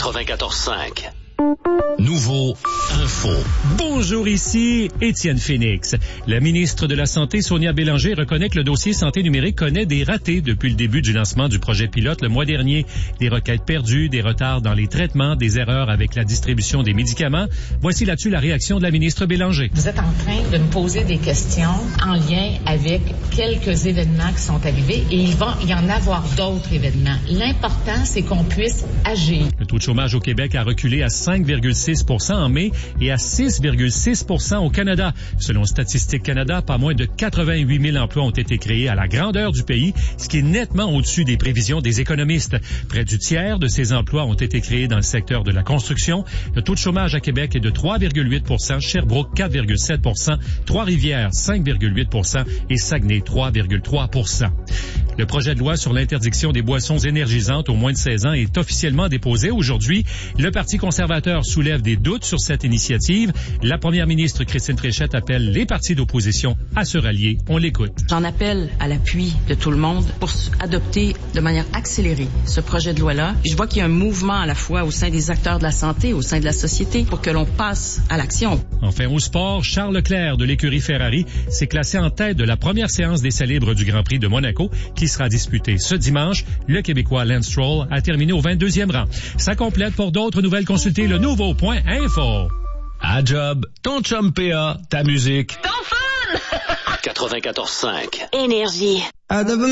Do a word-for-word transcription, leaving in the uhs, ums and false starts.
quatre-vingt-quatorze cinq. Nouveau Info. Bonjour, ici Étienne Phoenix. La ministre de la Santé, Sonia Bélanger, reconnaît que le dossier santé numérique connaît des ratés depuis le début du lancement du projet pilote le mois dernier. Des requêtes perdues, des retards dans les traitements, des erreurs avec la distribution des médicaments. Voici là-dessus la réaction de la ministre Bélanger. Vous êtes en train de me poser des questions en lien avec quelques événements qui sont arrivés et il va y en avoir d'autres événements. L'important, c'est qu'on puisse agir. Le taux de chômage au Québec a reculé à cinq virgule six pour cent en mai et à six virgule six pour cent au Canada. Selon Statistique Canada, pas moins de quatre-vingt-huit mille emplois ont été créés à la grandeur du pays, ce qui est nettement au-dessus des prévisions des économistes. Près du tiers de ces emplois ont été créés dans le secteur de la construction. Le taux de chômage à Québec est de trois virgule huit pour cent, Sherbrooke quatre virgule sept pour cent, Trois-Rivières cinq virgule huit pour cent et Saguenay trois virgule trois pour cent. Le projet de loi sur l'interdiction des boissons énergisantes aux moins de seize ans est officiellement déposé aujourd'hui. Le Parti conservateur soulève des doutes sur cette initiative. La première ministre Christine Fréchette appelle les partis d'opposition à se rallier. On l'écoute. J'en appelle à l'appui de tout le monde pour adopter de manière accélérée ce projet de loi-là. Je vois qu'il y a un mouvement à la fois au sein des acteurs de la santé, au sein de la société, pour que l'on passe à l'action. Enfin, au sport, Charles Leclerc de l'écurie Ferrari s'est classé en tête de la première séance d'essais libres du Grand Prix de Monaco qui sera disputée ce dimanche. Le Québécois Lance Stroll a terminé au vingt-deuxième rang. Ça complète. Pour d'autres nouvelles, consultez le nouveau point info. À job, ton chum P A, ta musique. quatre-vingt-quatorze cinq. Énergie.